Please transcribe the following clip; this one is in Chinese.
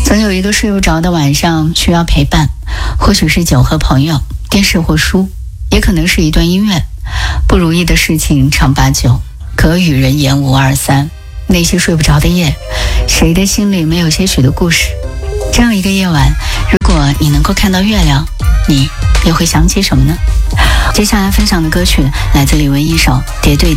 总有一个睡不着的晚上需要陪伴，或许是酒和朋友，电视或书，也可能是一段音乐。不如意的事情常八九，可与人言无二三。那些睡不着的夜，谁的心里没有些许的故事？这样一个夜晚，如果你能够看到月亮，你又会想起什么呢？接下来分享的歌曲来自李玟一首《叠对叠》。